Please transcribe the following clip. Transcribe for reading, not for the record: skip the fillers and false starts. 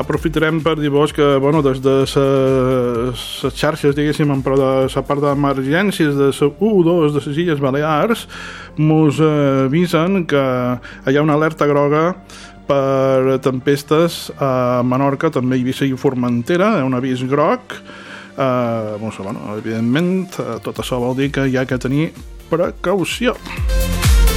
aprofitarem per dir-vos que, bueno, des de les xarxes, diguéssim, però de la part d'emergències de la U2 de les Illes Balears, mos avisen que hi ha una alerta groga per tempestes a Menorca, també Eivissa i Formentera, un avís groc. Bueno, evidentment, tot això vol dir que hi ha que tenir precaució.